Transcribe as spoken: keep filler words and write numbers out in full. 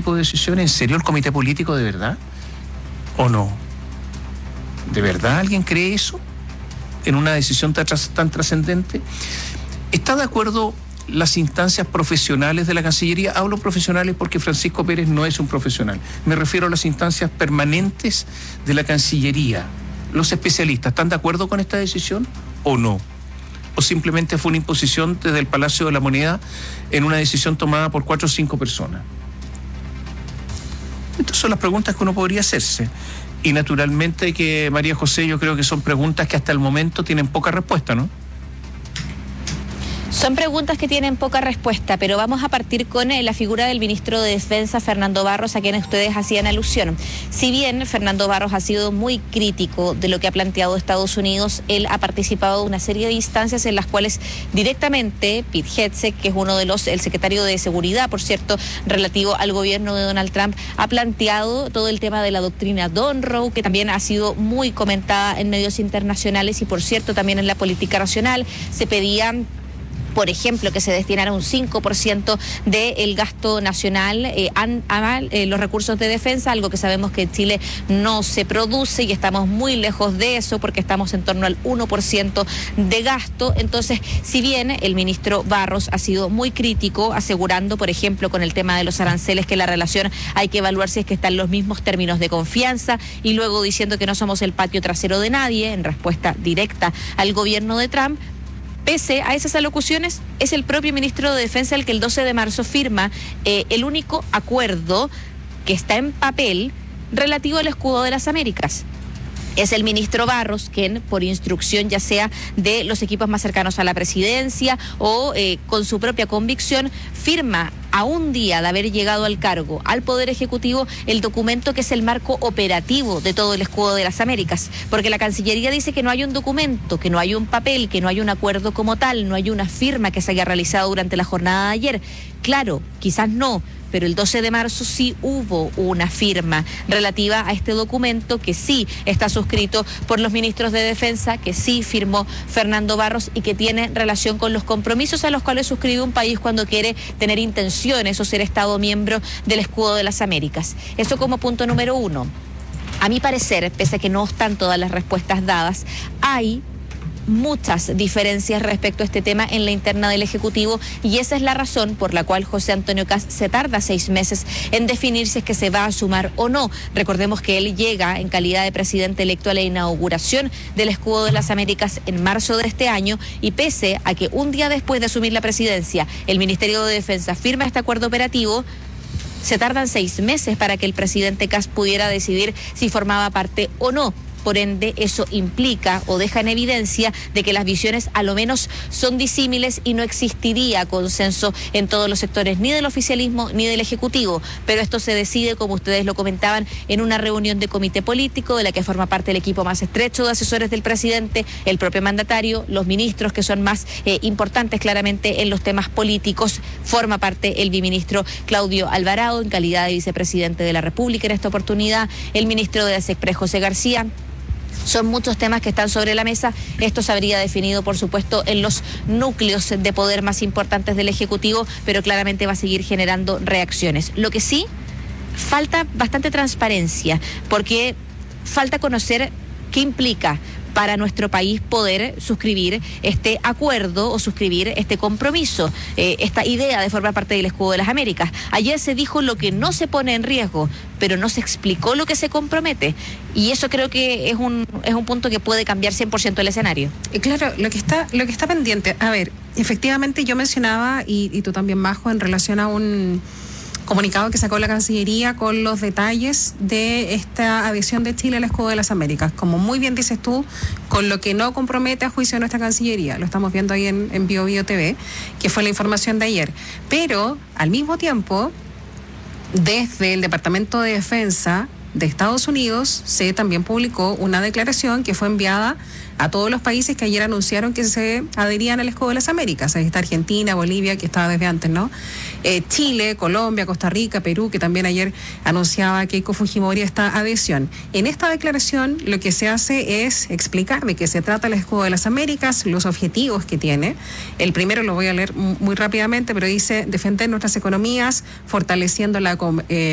tipo de decisiones? ¿En serio el comité político de verdad? ¿O no? ¿De verdad alguien cree eso en una decisión tan, tan trascendente? ¿Está de acuerdo las instancias profesionales de la Cancillería? Hablo profesionales porque Francisco Pérez no es un profesional. Me refiero a las instancias permanentes de la Cancillería. Los especialistas, ¿están de acuerdo con esta decisión o no? ¿O simplemente fue una imposición desde el Palacio de la Moneda en una decisión tomada por cuatro o cinco personas? Estas son las preguntas que uno podría hacerse. Y naturalmente que, María José, yo creo que son preguntas que hasta el momento tienen poca respuesta, ¿no? Son preguntas que tienen poca respuesta, pero vamos a partir con eh, la figura del ministro de Defensa, Fernando Barros, a quien ustedes hacían alusión. Si bien Fernando Barros ha sido muy crítico de lo que ha planteado Estados Unidos, él ha participado de una serie de instancias en las cuales directamente Pete Hegseth, que es uno de los, el secretario de Seguridad, por cierto, relativo al gobierno de Donald Trump, ha planteado todo el tema de la doctrina Monroe, que también ha sido muy comentada en medios internacionales y, por cierto, también en la política nacional. Se pedían, por ejemplo, que se destinara un cinco por ciento del gasto nacional eh, a, a eh, los recursos de defensa, algo que sabemos que en Chile no se produce y estamos muy lejos de eso porque estamos en torno al uno por ciento de gasto. Entonces, si bien el ministro Barros ha sido muy crítico, asegurando, por ejemplo, con el tema de los aranceles, que la relación hay que evaluar si es que están en los mismos términos de confianza, y luego diciendo que no somos el patio trasero de nadie, en respuesta directa al gobierno de Trump, pese a esas alocuciones, es el propio ministro de Defensa el que el doce de marzo firma eh, el único acuerdo que está en papel relativo al escudo de las Américas. Es el ministro Barros quien, por instrucción ya sea de los equipos más cercanos a la presidencia o eh, con su propia convicción, firma a un día de haber llegado al cargo al Poder Ejecutivo el documento que es el marco operativo de todo el escudo de las Américas, porque la Cancillería dice que no hay un documento, que no hay un papel, que no hay un acuerdo como tal, no hay una firma que se haya realizado durante la jornada de ayer. Claro, quizás no, pero el doce de marzo sí hubo una firma relativa a este documento que sí está suscrito por los ministros de Defensa, que sí firmó Fernando Barros y que tiene relación con los compromisos a los cuales suscribe un país cuando quiere tener intenciones o ser Estado miembro del escudo de las Américas. Eso como punto número uno. A mi parecer, pese a que no están todas las respuestas dadas, hay muchas diferencias respecto a este tema en la interna del Ejecutivo, y esa es la razón por la cual José Antonio Kast se tarda seis meses en definir si es que se va a sumar o no. Recordemos que él llega en calidad de presidente electo a la inauguración del escudo de las Américas en marzo de este año, y pese a que un día después de asumir la presidencia el Ministerio de Defensa firma este acuerdo operativo, se tardan seis meses para que el presidente Kast pudiera decidir si formaba parte o no. Por ende, eso implica o deja en evidencia de que las visiones a lo menos son disímiles y no existiría consenso en todos los sectores, ni del oficialismo ni del Ejecutivo. Pero esto se decide, como ustedes lo comentaban, en una reunión de comité político de la que forma parte el equipo más estrecho de asesores del presidente, el propio mandatario, los ministros que son más eh, importantes claramente en los temas políticos. Forma parte el biministro Claudio Alvarado en calidad de vicepresidente de la República en esta oportunidad, el ministro de la SECPRES, José García. Son muchos temas que están sobre la mesa. Esto se habría definido, por supuesto, en los núcleos de poder más importantes del Ejecutivo, pero claramente va a seguir generando reacciones. Lo que sí, falta bastante transparencia, porque falta conocer qué implica para nuestro país poder suscribir este acuerdo o suscribir este compromiso, eh, esta idea de formar parte del escudo de las Américas. Ayer se dijo lo que no se pone en riesgo, pero no se explicó lo que se compromete, y eso creo que es un es un punto que puede cambiar cien por ciento el escenario. Y claro, lo que está lo que está pendiente, a ver, efectivamente yo mencionaba, y, y tú también, Majo, en relación a un comunicado que sacó la Cancillería con los detalles de esta adhesión de Chile al escudo de las Américas. Como muy bien dices tú, con lo que no compromete a juicio de nuestra Cancillería. Lo estamos viendo ahí en, en Bio Bio T V, que fue la información de ayer. Pero, al mismo tiempo, desde el Departamento de Defensa de Estados Unidos se también publicó una declaración que fue enviada a todos los países que ayer anunciaron que se adherían al escudo de las Américas. Ahí está Argentina, Bolivia, que estaba desde antes, ¿no? Eh, Chile, Colombia, Costa Rica, Perú, que también ayer anunciaba Keiko Fujimori esta adhesión. En esta declaración lo que se hace es explicar de qué se trata el escudo de las Américas, los objetivos que tiene. El primero lo voy a leer muy rápidamente, pero dice: defender nuestras economías, fortaleciendo la eh,